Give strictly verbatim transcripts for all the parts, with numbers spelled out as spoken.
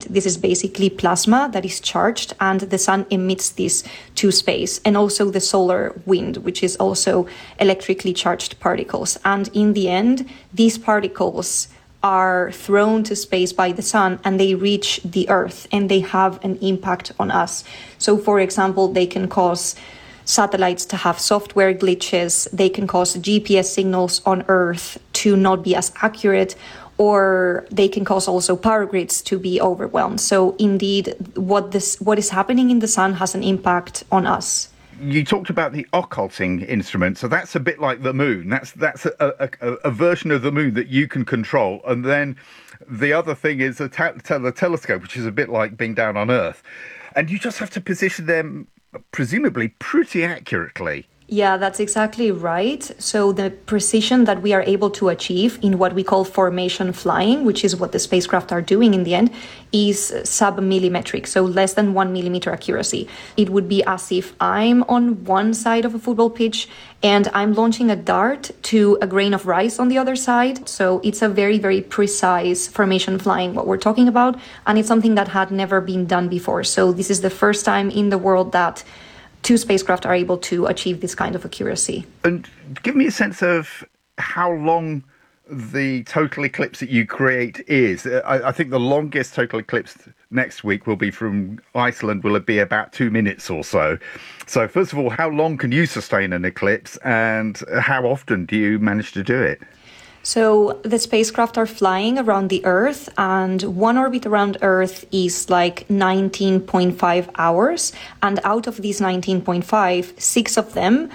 This is basically plasma that is charged, and the sun emits this to space, and also the solar wind, which is also electrically charged particles. And in the end, these particles are thrown to space by the sun, and they reach the Earth, and they have an impact on us. So, for example, they can cause satellites to have software glitches, they can cause G P S signals on Earth to not be as accurate, or they can cause also power grids to be overwhelmed. So indeed, what this what is happening in the sun has an impact on us. You talked about the occulting instrument, so that's a bit like the moon. That's that's a, a, a version of the moon that you can control. And then the other thing is a te- te- the telescope, which is a bit like being down on Earth. And you just have to position them, presumably, pretty accurately. Yeah, that's exactly right. So the precision that we are able to achieve in what we call formation flying, which is what the spacecraft are doing in the end, is sub-millimetric, so less than one millimeter accuracy. It would be as if I'm on one side of a football pitch and I'm launching a dart to a grain of rice on the other side. So it's a very, very precise formation flying, what we're talking about, and it's something that had never been done before. So this is the first time in the world that two spacecraft are able to achieve this kind of accuracy. And give me a sense of how long the total eclipse that you create is. I, I think the longest total eclipse next week will be from Iceland. Will it be about two minutes or so? So first of all, how long can you sustain an eclipse, and how often do you manage to do it? So the spacecraft are flying around the Earth, and one orbit around Earth is like nineteen point five hours. And out of these nineteen point five, six of them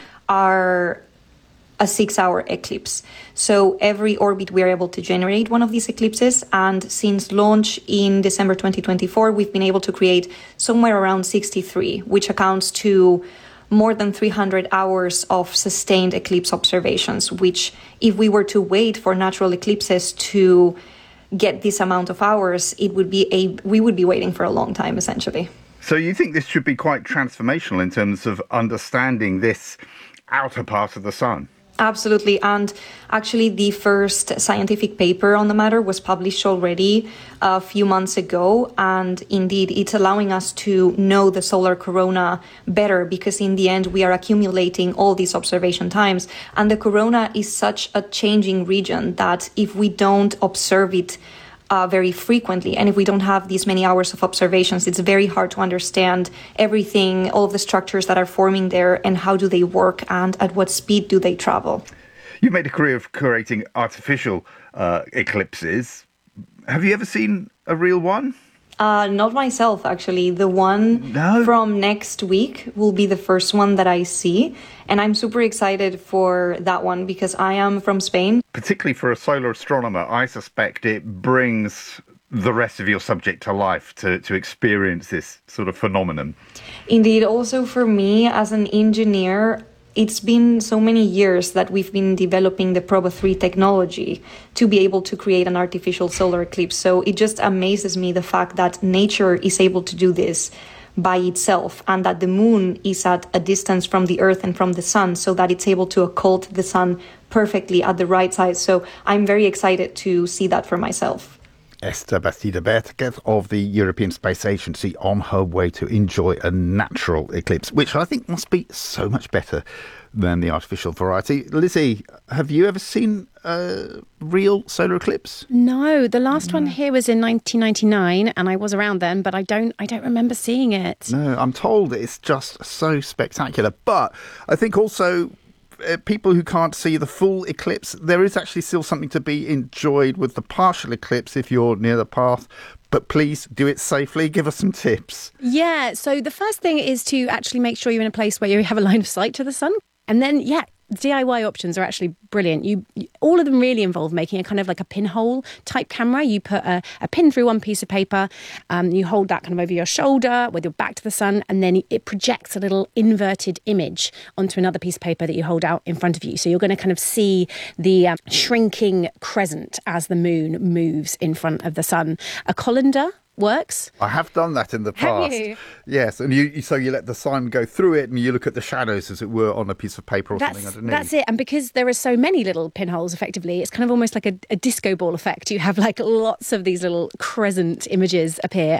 are a six-hour eclipse. So every orbit we are able to generate one of these eclipses. And since launch in December twenty twenty-four, we've been able to create somewhere around sixty-three, which accounts to more than three hundred hours of sustained eclipse observations, which if we were to wait for natural eclipses to get this amount of hours, it would be a we would be waiting for a long time, essentially. So you think this should be quite transformational in terms of understanding this outer part of the sun? Absolutely. And actually, the first scientific paper on the matter was published already a few months ago. And indeed, it's allowing us to know the solar corona better, because in the end, we are accumulating all these observation times. And the corona is such a changing region that if we don't observe it Uh, very frequently, and if we don't have these many hours of observations, it's very hard to understand everything, all of the structures that are forming there, and how do they work, and at what speed do they travel. You made a career of creating artificial uh, eclipses. Have you ever seen a real one? Uh, not myself, actually. The one no. from next week will be the first one that I see. And I'm super excited for that one because I am from Spain. Particularly for a solar astronomer, I suspect it brings the rest of your subject to life to, to experience this sort of phenomenon. Indeed. Also for me as an engineer, it's been so many years that we've been developing the Proba three technology to be able to create an artificial solar eclipse. So it just amazes me the fact that nature is able to do this by itself, and that the moon is at a distance from the Earth and from the sun, so that it's able to occult the sun perfectly at the right size. So I'm very excited to see that for myself. Esther Bastida-Berteguer of the European Space Agency on her way to enjoy a natural eclipse, which I think must be so much better than the artificial variety. Lizzie, have you ever seen a real solar eclipse? No, the last one here was in nineteen ninety-nine, and I was around then, but I don't I don't remember seeing it. No, I'm told it's just so spectacular. But I think also Uh, people who can't see the full eclipse, there is actually still something to be enjoyed with the partial eclipse if you're near the path. But please do it safely. Give us some tips. Yeah, so the first thing is to actually make sure you're in a place where you have a line of sight to the sun. And then, yeah, D I Y options are actually brilliant. You, you all of them really involve making a kind of like a pinhole type camera. You put a, a pin through one piece of paper, um, you hold that kind of over your shoulder with your back to the sun, and then it projects a little inverted image onto another piece of paper that you hold out in front of you. So you're going to kind of see the um, shrinking crescent as the moon moves in front of the sun. A colander works. I have done that in the past. Have you? Yes, and you, you so you let the sun go through it and you look at the shadows, as it were, on a piece of paper or that's, something underneath. That's it. And because there are so many little pinholes, effectively, it's kind of almost like a, a disco ball effect. You have like lots of these little crescent images appear,